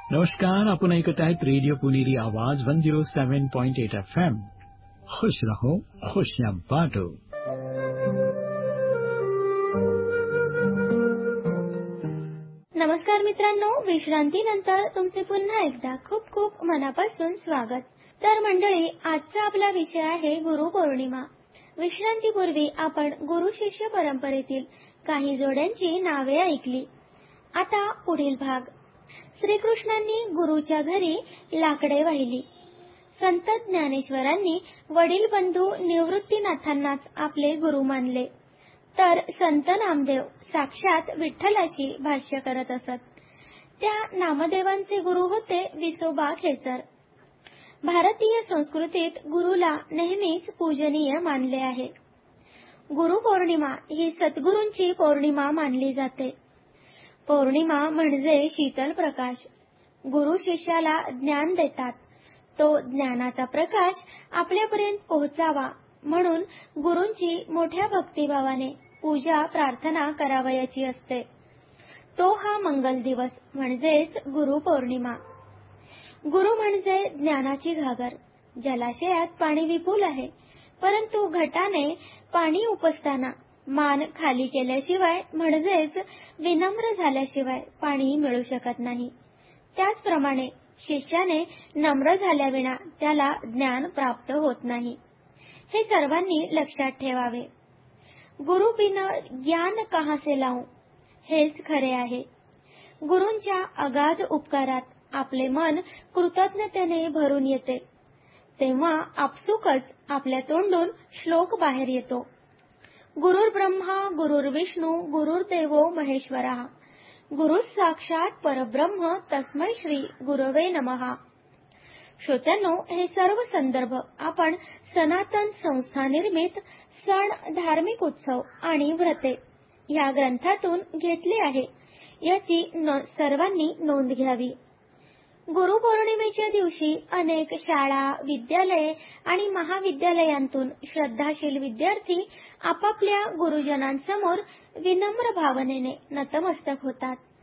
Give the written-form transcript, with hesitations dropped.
नमस्कार, आपण ऐकत आहेत रेडिओ पुणेरी आवाज 107.8 FM. खुश रहो, खुशियां बांटो. नमस्कार मित्रांनो, विश्रांतीनंतर तुमचे पुन्हा एकदा खूप खूप मनापासून स्वागत. तर मंडळी, आजचा आपला विषय आहे गुरुपौर्णिमा. विश्रांतीपूर्वी आपण गुरु शिष्य परंपरेतील काही जोड्यांची नावे ऐकली. आता पुढील भाग. श्रीकृष्णांनी गुरुच्या घरी लाकडे वाहिली. संत ज्ञानेश्वरांनी वडील बंधू निवृत्तीनाथांनाच आपले गुरु मानले, तर संत नामदेव साक्षात विठ्ठलाशी भाष्य करत असत. त्या नामदेवांचे गुरु होते विसोबा खेचर. भारतीय संस्कृतीत गुरुला नेहमीच पूजनीय मानले आहे. गुरुपौर्णिमा ही सद्गुरूंची पौर्णिमा मानली जाते. पौर्णिमा म्हणजे शीतल प्रकाश. गुरु शिष्याला ज्ञान देतात. तो ज्ञानाचा प्रकाश आपल्यापर्यंत पोहोचावा म्हणून गुरूंची मोठ्या भक्तिभावाने पूजा प्रार्थना करावयाची असते. तो हा मंगल दिवस म्हणजेच गुरुपौर्णिमा. गुरु म्हणजे ज्ञानाची घागर. जलाशयात पाणी विपुल आहे, परंतु घटाने पाणी उपसताना मान खाली केल्याशिवाय म्हणजेच विनम्र झाल्याशिवाय पाणी मिळू शकत नाही. त्याचप्रमाणे शिष्याने नम्र झाल्याविना त्याला ज्ञान प्राप्त होत नाही. हे सर्वांनी लक्षात ठेवावे. गुरु बिन ज्ञान कहाँ से लाऊं, हेच खरे आहे. गुरूंच्या अगाध उपकारात आपले मन कृतज्ञतेने भरून येते. तेव्हा आपसुकच आपल्या तोंडून श्लोक बाहेर येतो. गुरुर् ब्रह्मा गुरुर्विष्णू गुरुर्देवो महेश्वरः गुरु साक्षात परब्रह्म तस्मै श्री गुरवे नमः. श्रोत्यांनो, हे सर्व संदर्भ आपण सनातन संस्था निर्मित सण, धार्मिक उत्सव आणि व्रते या ग्रंथातून घेतले आहे, याची सर्वांनी नोंद घ्यावी. गुरुपौर्णिमेच्या दिवशी अनेक शाळा, विद्यालये आणि महाविद्यालयांतून श्रद्धाशील विद्यार्थी आपापल्या गुरुजनांसमोर विनम्र भावनेने नतमस्तक होतात.